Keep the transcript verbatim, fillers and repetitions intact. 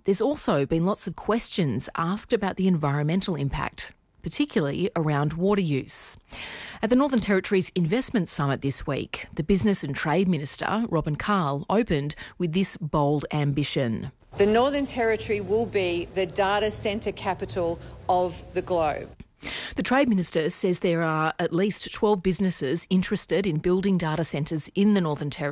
there's also been lots of questions asked about the environmental impact, particularly around water use. At the Northern Territory's Investment Summit this week, the Business and Trade Minister, Robin Carl, opened with this bold ambition. The Northern Territory will be the data centre capital of the globe. The Trade Minister says there are at least twelve businesses interested in building data centres in the Northern Territory.